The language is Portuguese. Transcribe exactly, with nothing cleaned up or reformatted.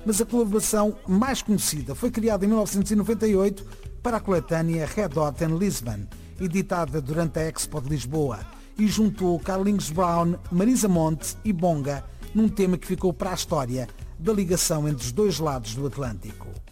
mas a colaboração mais conhecida foi criada em mil novecentos e noventa e oito para a coletânea Red Hot in Lisbon, editada durante a Expo de Lisboa, e juntou Carlinhos Brown, Marisa Monte e Bonga num tema que ficou para a história da ligação entre os dois lados do Atlântico.